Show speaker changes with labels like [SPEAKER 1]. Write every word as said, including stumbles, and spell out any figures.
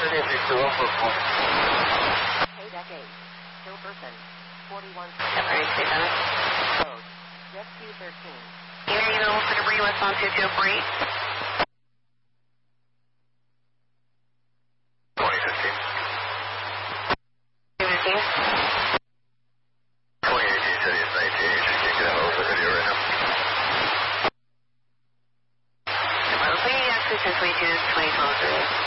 [SPEAKER 1] fifty-two, Alpha four.
[SPEAKER 2] Hey, decade. Still person. forty-one.
[SPEAKER 3] Separate six hundred.
[SPEAKER 2] Code. Rescue thirteen.
[SPEAKER 3] Here you go for debris with one two two three.
[SPEAKER 1] twenty fifteen.
[SPEAKER 3] fifteen.
[SPEAKER 1] twenty eighteen, said it's nineteen. You can't get out of the video right now.
[SPEAKER 3] Well, we actually since we do twenty twelve three.